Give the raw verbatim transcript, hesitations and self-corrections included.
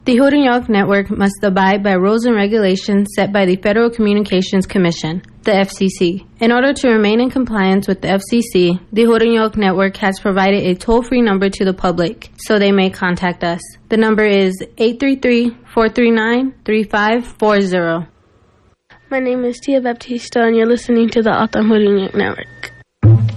The Hurunyak Network must abide by rules and regulations set by the Federal Communications Commission, the F C C. In order to remain in compliance with the F C C, the Hurunyak Network has provided a toll-free number to the public, so they may contact us. The number is eight three three, four three nine, three five four zero. My name is Tia Baptista, and you're listening to the Atam Hurunyak Network.